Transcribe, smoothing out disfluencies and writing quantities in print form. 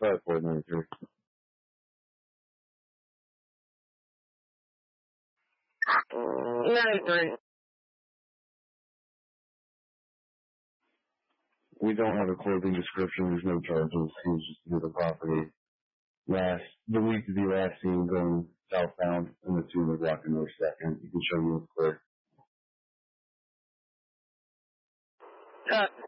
Probably 493. We don't have a clothing description. There's no charges. He was just near the property. The week of the last scene going southbound, and the two were walking north second. You can show me the clear.